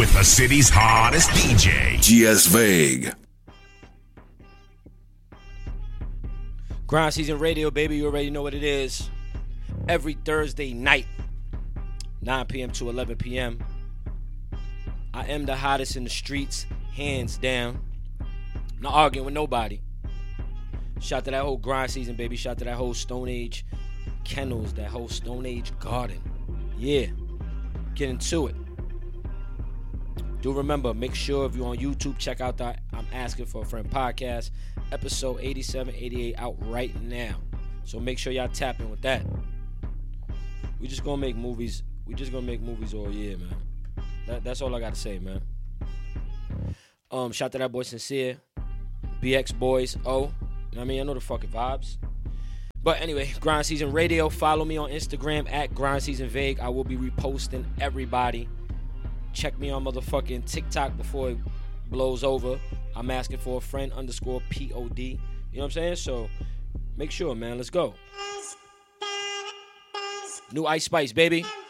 with the city's hottest DJ, GS Vague. Grind Season Radio, baby. You already know what it is. Every Thursday night, 9 p.m. to 11 p.m. I am the hottest in the streets, hands down. Not arguing with nobody. Shout to that whole Grind Season, baby. Shout to that whole Stone Age kennels, that whole Stone Age garden. Yeah. Get into it. Do remember, make sure if you're on YouTube, check out that I'm Asking for a Friend podcast. Episode 87, 88 out right now. So make sure y'all tap in with that. We just gonna make movies. We just gonna make movies all year, man. That's all I gotta say, man. Shout to that boy Sincere, BX Boys, O. You know what I mean? I know the fucking vibes. But anyway, Grind Season Radio. Follow me on Instagram at Grind Season Vague. I will be reposting everybody. Check me on motherfucking TikTok before it blows over. I'm Asking for a Friend _POD. You know what I'm saying? So make sure, man. Let's go. New Ice Spice, baby.